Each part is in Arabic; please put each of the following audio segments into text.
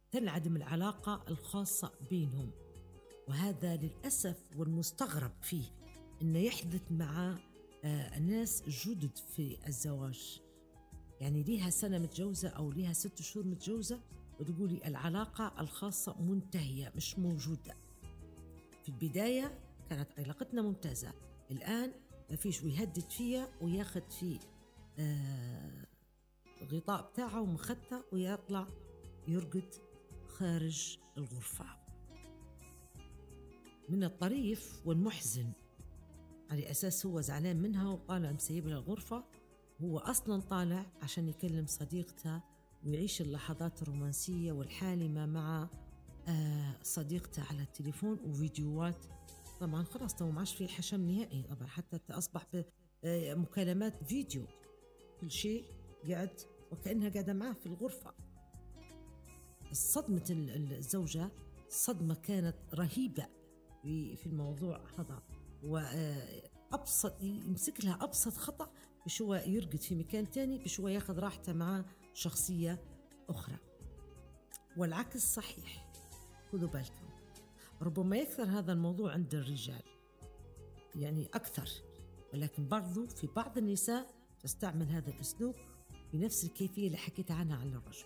تنعدم العلاقة الخاصة بينهم. وهذا للأسف والمستغرب فيه إنه يحدث مع ناس جدد في الزواج، يعني ليها سنة متجوزة أو ليها 6 شهور متجوزة وتقولي العلاقة الخاصة منتهية مش موجودة. في البداية كانت علاقتنا ممتازة، الآن ما فيش، ويهدد فيها وياخد في غطاء بتاعه ومخته ويطلع يرقد خارج الغرفة. من الطريف والمحزن على أساس هو زعلان منها وطالع مسيبها الغرفة، هو أصلاً طالع عشان يكلم صديقته ويعيش اللحظات الرومانسية والحالمة مع صديقته على التليفون وفيديوهات. طبعاً خلاص تو معاش في حشم نهائي، طبعاً حتى أصبح بمكالمات فيديو، كل شيء قاعد وكأنها قاعدة معاه في الغرفة. الصدمة الزوجة صدمة كانت رهيبة في الموضوع هذا، وأبسط يمسك لها أبسط خطأ بشوى يرقد في مكان تاني، بشوى ياخذ راحته مع شخصية أخرى، والعكس صحيح. خذوا بالكم، ربما يكثر هذا الموضوع عند الرجال، يعني أكثر، ولكن برضو في بعض النساء تستعمل هذا الأسلوب بنفس الكيفية اللي حكيت عنها على الرجل.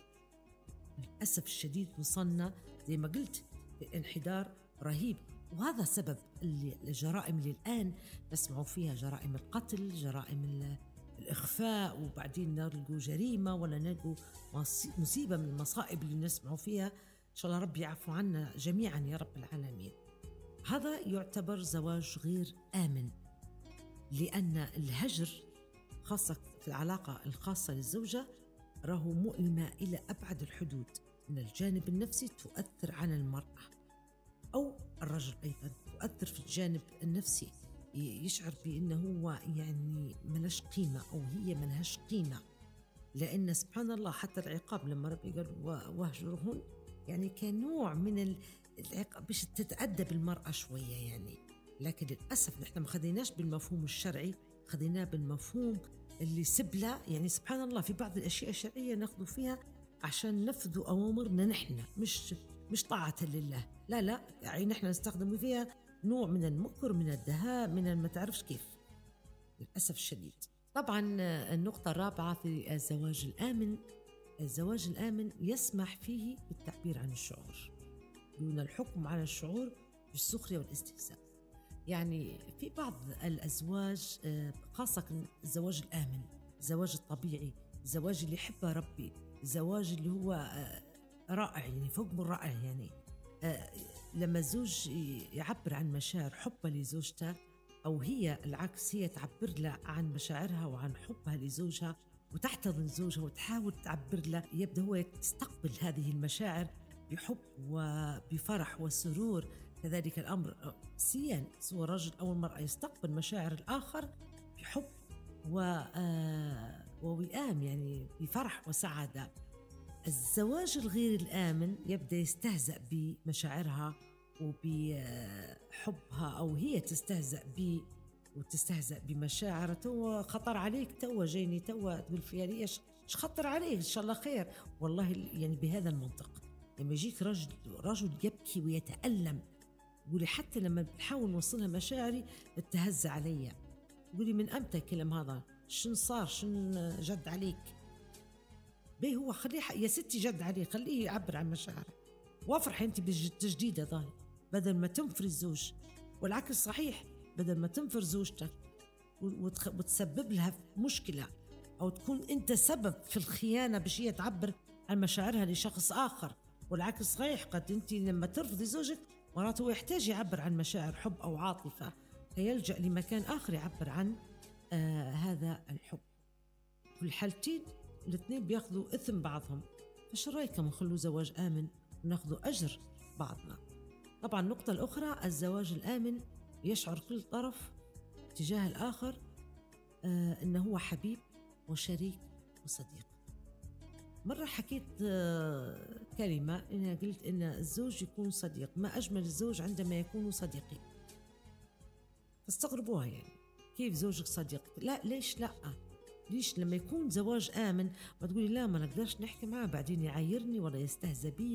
للأسف الشديد وصلنا زي ما قلت انحدار رهيب، وهذا سبب الجرائم اللي الآن نسمعوا فيها، جرائم القتل، جرائم الإخفاء، وبعدين نلقوا جريمة ولا نلقوا مصيبة من المصائب اللي نسمعوا فيها. إن شاء الله ربي يعفو عنا جميعا يا رب العالمين. هذا يعتبر زواج غير آمن، لأن الهجر خاصة في العلاقة الخاصة للزوجة راهو مؤلمة إلى أبعد الحدود. من الجانب النفسي تؤثر على المرأة أو الرجل، أيضا تؤثر في الجانب النفسي، يشعر بأنه هو يعني ملهاش قيمة أو هي ملهاش قيمة، لأن سبحان الله حتى العقاب لما ربي قال واهجرهن يعني كان نوع من العقاب باش تتأدب المرأة شوية يعني. لكن للأسف نحن ما خذيناش بالمفهوم الشرعي، خذيناه بالمفهوم اللي سبلة. يعني سبحان الله في بعض الأشياء الشرعية ناخذ فيها عشان نفذ أوامرنا نحن، مش طاعة لله، لا يعني نحن نستخدم فيها نوع من المكر، من الدهاء، من ما تعرفش كيف، للأسف الشديد. طبعا النقطة الرابعة في الزواج الآمن، الزواج الآمن يسمح فيه بالتعبير عن الشعور دون الحكم على الشعور بالسخرية والاستهزاء. يعني في بعض الأزواج خاصة الزواج الآمن، الزواج الطبيعي، الزواج اللي يحبه ربي، الزواج اللي هو رائع يعني فوق من رائع، يعني لما الزوج يعبر عن مشاعر حبه لزوجته، أو هي العكس هي تعبر له عن مشاعرها وعن حبها لزوجها وتحتضن زوجها وتحاول تعبر له، يبدأ هو يستقبل هذه المشاعر بحب وبفرح وسرور. كذلك الأمر سواء الرجل أو المرأة يستقبل مشاعر الآخر بحب ووئام، يعني بفرح وسعادة. الزواج الغير الآمن يبدأ يستهزأ بمشاعرها وبحبها، أو هي تستهزأ وتستهزأ بمشاعر. تو خطر عليك، تو جيني، تو تقول فيها لي ايش خطر عليك، ان شاء الله خير. والله يعني بهذا المنطق لما يجيك رجل يبكي ويتألم، يقولي حتى لما بحاول نوصلها مشاعري تهز علي، يقولي من أمتى الكلام هذا، شن صار، شن جد عليك؟ بيه هو خليه يا ستي جد عليه، خليه يعبر عن مشاعره وافرح انت بالتجديد هذا بدل ما تنفر الزوج. والعكس صحيح، بدل ما تنفر زوجتك وتسبب لها مشكلة أو تكون أنت سبب في الخيانة باش هي تعبر عن مشاعرها لشخص آخر. والعكس صحيح، قد أنت لما ترفضي زوجك مرات هو يحتاج يعبر عن مشاعر حب أو عاطفة، فيلجأ لمكان آخر يعبر عن هذا الحب. في الحالتين الاثنين بياخذوا إثم بعضهم، فش رأيكم نخلوا زواج آمن وناخذوا أجر بعضنا؟ طبعا النقطة الأخرى، الزواج الآمن يشعر كل طرف تجاه الآخر إنه هو حبيب وشريك وصديق. مرة حكيت كلمة إنها قلت إن الزوج يكون صديق، ما أجمل الزوج عندما يكون صديقي. فاستغربوها، يعني كيف زوجك صديق؟ لا ليش لا؟ ليش لما يكون زواج آمن ما تقولي لا ما نقدرش نحكي معه بعدين يعايرني ولا يستهزأ بي؟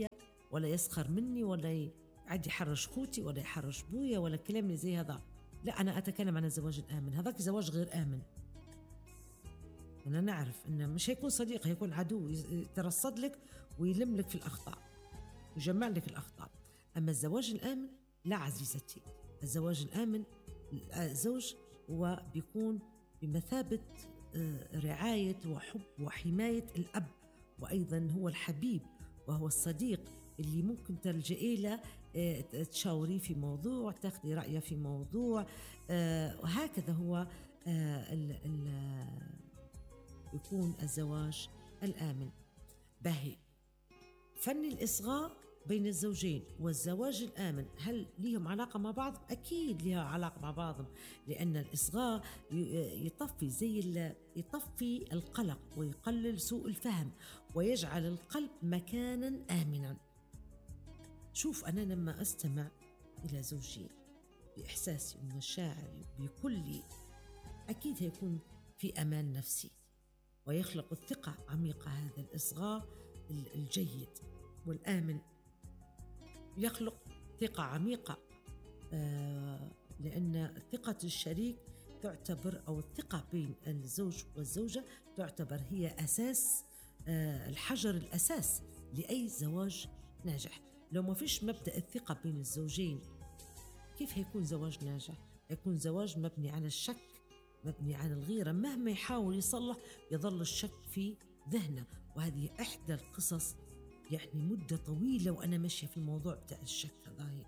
ولا يسخر مني ولا قاعد يحرش خوتي ولا يحرش بويا ولا كلام اللي زي هذا. لا، أنا أتكلم عن الزواج الآمن. هذاك زواج غير آمن. أنا نعرف إنه مش هيكون صديق، هيكون عدو، يترصد لك ويلم لك في الأخطاء، يجمع لك الأخطاء. أما الزواج الآمن لا عزيزتي، الزواج الآمن الزوج هو بيكون بمثابة رعاية وحب وحماية الأب، وأيضا هو الحبيب وهو الصديق اللي ممكن تلجئي له، تشاوري في موضوع، تاخذي رأيه في موضوع. وهكذا هو يكون الزواج الآمن. باهي، فن الإصغاء بين الزوجين والزواج الآمن هل ليهم علاقة مع بعض؟ أكيد لها علاقة مع بعضهم، لأن الإصغاء يطفي القلق ويقلل سوء الفهم ويجعل القلب مكانا آمنا. شوف، أنا لما أستمع إلى زوجي بإحساسي ومشاعري بكلي، أكيد هيكون في أمان نفسي ويخلق الثقة عميقة. هذا الإصغاء الجيد والآمن يخلق ثقة عميقة، لأن ثقة الشريك تعتبر، أو الثقة بين الزوج والزوجة تعتبر هي أساس، الحجر الأساس لأي زواج ناجح. لو ما فيش مبدأ الثقة بين الزوجين، كيف هيكون زواج ناجح؟ هيكون زواج مبني على الشك، مبني على الغيرة. مهما يحاول يصلح يظل الشك في ذهنه، وهذه إحدى القصص. يعني مدة طويلة وأنا ماشية في الموضوع بتاع الشك هذا.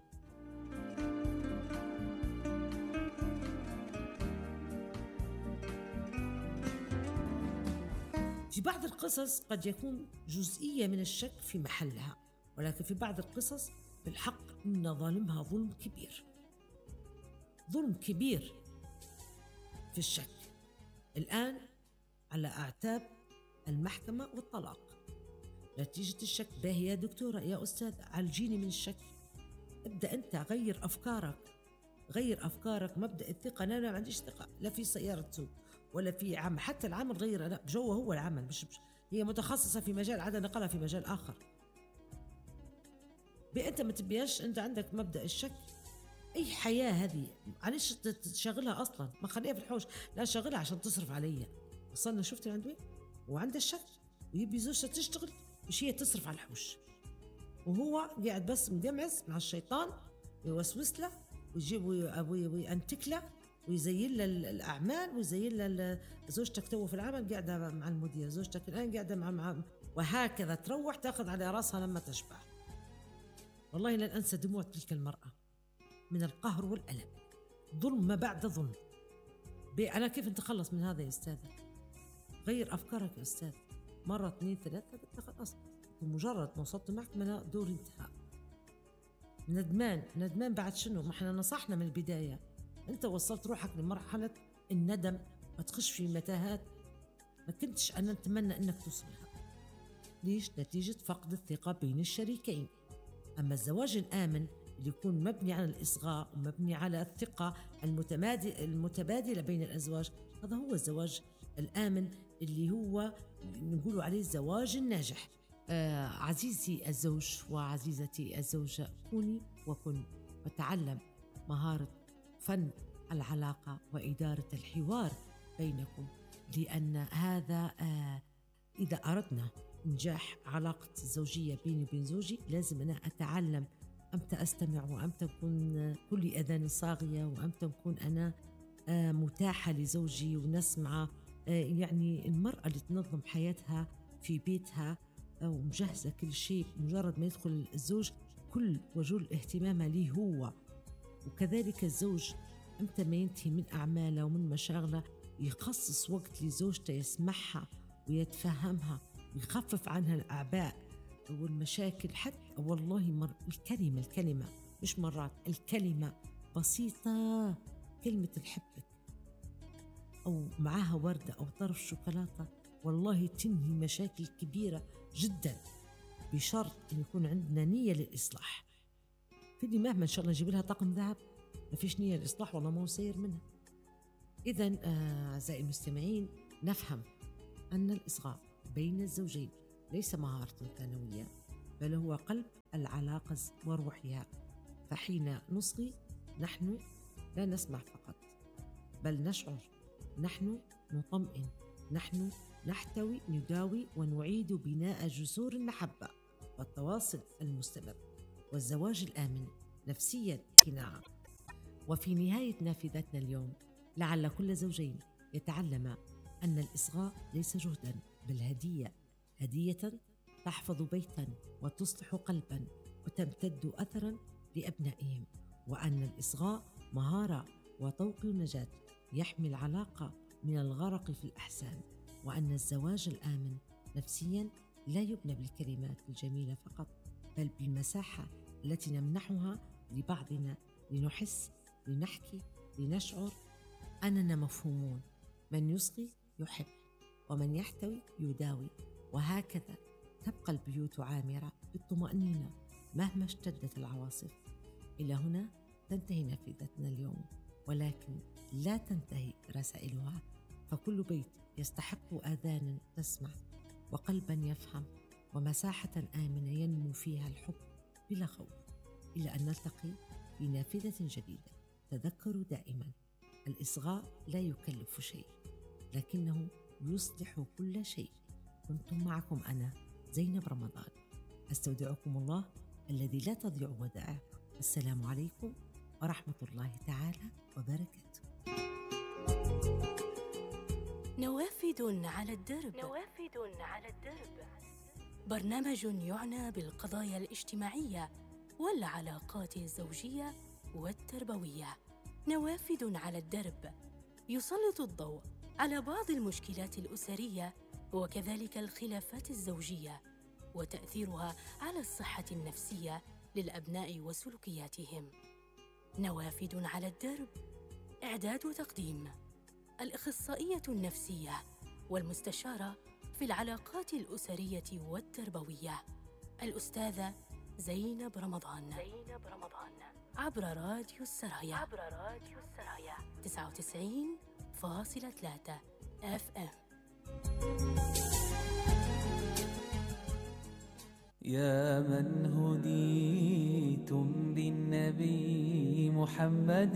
في بعض القصص قد يكون جزئية من الشك في محلها، ولكن في بعض القصص بالحق إن ظالمها ظلم كبير، ظلم كبير في الشك. الآن على أعتاب المحكمة والطلاق نتيجة الشك. باهي يا دكتورة، يا أستاذ، عالجيني من الشك. ابدأ أنت، غير أفكارك، غير أفكارك. مبدأ الثقة، أنا ما عنديش ثقة لا في سيارة سوق ولا في عمل، حتى العمل غير، أنا بجوه هو العمل، مش هي متخصصة في مجال، عادة نقلها في مجال آخر. أنت ما تبياش، أنت عندك مبدأ الشك. أي حياة هذه معلش تشغلها أصلا، ما خليها في الحوش، لا شغلها عشان تصرف عليا. وصلنا، شفت عند وين؟ وعنده الشك ويبي زوجته تشتغل، مش هي تصرف على الحوش، وهو قاعد بس مجمعز مع الشيطان ويوسوس له ويجيب وينتك له ويزين له الأعمال ويزين له. زوجتك تو في العمل قاعدة مع المدير، زوجتك الآن قاعدة مع وهكذا تروح تأخذ على رأسها لما تشبع. والله لن أنسى دموع تلك المرأة من القهر والألم. ظلم ما بعد ظلم. أنا كيف نتخلص من هذا يا أستاذ؟ غير أفكارك يا أستاذ. مرة 2 3 خلاص، بمجرد ما وصلت محكمة دور انتهاء. ندمان بعد شنو؟ ما احنا نصحنا من البداية. انت وصلت روحك لمرحلة الندم وتخش في متاهات ما كنتش أنا نتمنى أنك توصلها. ليش؟ نتيجة فقد الثقة بين الشريكين. أما الزواج الآمن اللي يكون مبني على الإصغاء ومبني على الثقة المتبادلة بين الأزواج، هذا هو الزواج الآمن اللي هو نقول عليه الزواج الناجح. عزيزي الزوج وعزيزتي الزوجة، كوني وكن وتعلم مهارة فن العلاقة وإدارة الحوار بينكم، لأن هذا إذا أردنا إنجاح علاقة الزوجية بيني وبين زوجي لازم أنا أتعلم أمتى أستمع وأمتى أكون كل أذان صاغية وأمتى أكون أنا متاحة لزوجي ونسمع. يعني المرأة اللي تنظم حياتها في بيتها ومجهزة كل شيء، مجرد ما يدخل الزوج كل وجول اهتمامها ليه هو. وكذلك الزوج أمتى ما ينتهي من أعماله ومن مشاغله يخصص وقت لزوجته يسمعها ويتفهمها ويخفف عنها الأعباء والمشاكل. حتى والله الكلمة مش مرات، الكلمة بسيطة، كلمة الحبك أو معاها وردة أو طرف شوكولاتة، والله تنهي مشاكل كبيرة جدا، بشرط أن يكون عندنا نية للإصلاح. فدي مهما إن شاء الله نجيب لها طقم ذهب ما فيش نية للإصلاح، والله ما هو سير منها. إذن أعزائي المستمعين، نفهم أن الإصغاء بين الزوجين ليس مهارة ثانوية، بل هو قلب العلاقة وروحها. فحين نصغي نحن لا نسمع فقط، بل نشعر، نحن نطمئن، نحن نحتوي، نداوي ونعيد بناء جسور المحبة والتواصل المستمر والزواج الآمن نفسياً قناعة. وفي نهاية نافذتنا اليوم، لعل كل زوجين يتعلم أن الإصغاء ليس جهداً بل هدية تحفظ بيتاً وتصلح قلباً وتمتد أثراً لأبنائهم، وأن الإصغاء مهارة وطوق نجاة يحمي العلاقة من الغرق في الأحزان، وأن الزواج الآمن نفسياً لا يبنى بالكلمات الجميلة فقط، بل بالمساحة التي نمنحها لبعضنا لنحس، لنحكي، لنشعر أننا مفهومون. من يصغي يحب، ومن يحتوي يداوي، وهكذا تبقى البيوت عامرة بالطمأنينة مهما اشتدت العواصف. إلى هنا تنتهي نافذتنا اليوم، ولكن لا تنتهي رسائلها، فكل بيت يستحق آذانا تسمع وقلبا يفهم ومساحة آمنة ينمو فيها الحب بلا خوف. إلى أن نلتقي في نافذة جديدة، تذكروا دائما الإصغاء لا يكلف شيء، لكنه يصلح كل شيء. كنتم معكم أنا زينب رمضان، أستودعكم الله الذي لا تضيع ودائعه. السلام عليكم ورحمة الله تعالى وبركاته. نوافذ على الدرب. برنامج يعنى بالقضايا الاجتماعية والعلاقات الزوجية والتربوية. نوافذ على الدرب يسلط الضوء على بعض المشكلات الأسرية وكذلك الخلافات الزوجية وتأثيرها على الصحة النفسية للأبناء وسلوكياتهم. نوافذ على الدرب، إعداد وتقديم الأخصائية النفسية والمستشارة في العلاقات الأسرية والتربوية الأستاذة زينب رمضان. عبر راديو السرايا 99.3 FM. يا من هديتم بالنبي محمد.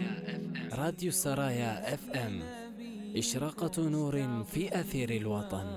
راديو السرايا FM إشراقة نور في أثير الوطن.